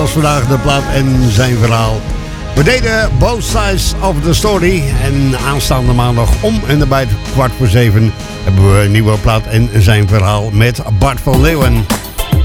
was vandaag de plaat en zijn verhaal. We deden Both Sides of the Story. En aanstaande maandag om en nabij 6:15 hebben we een nieuwe plaat en zijn verhaal met Bart van Leeuwen.